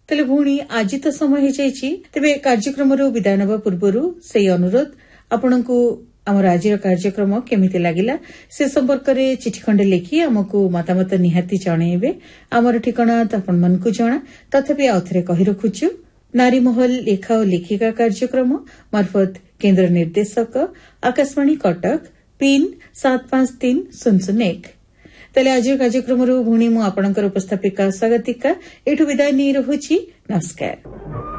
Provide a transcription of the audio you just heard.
तेले भूणी आज तो समय हो जाइए तेरे कार्यक्रम विदाय नवा पूर्व से अनुरोध आपंक आमर आज कार्यक्रम केमिति लागिला से संपर्क में चिठी खंडे लिखि आमको मतामत निहाती जणेबे। आमर ठिकाना तो आपण मानकु जणा तथापि आउथरे कहि रखुछु नारी महल लेखा और लेखिका कार्यक्रम मार्फत केन्द्र निर्देशक आकाशवाणी कटक पिन 753001 तेले आज कार्यक्रम भूणी मु आपणकर उपस्थापिका स्वागतिका एठु विदाय नहीं रहुछि। नमस्कार।